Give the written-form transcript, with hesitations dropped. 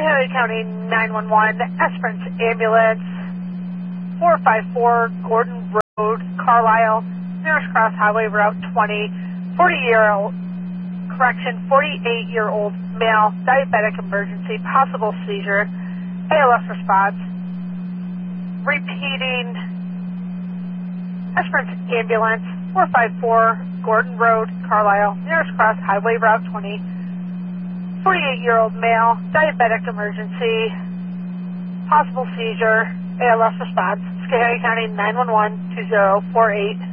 Cuyahoga County 911, Esperance Ambulance, 454 Gordon Road, Carlisle, Maris Cross Highway Route 20, 48-year-old male, diabetic emergency, possible seizure, ALS response. Repeating, Esperance Ambulance, 454 Gordon Road, Carlisle, Maris Cross Highway Route 20, 48-year-old male, diabetic emergency, possible seizure, ALS response, Cuyahoga County 911 2048.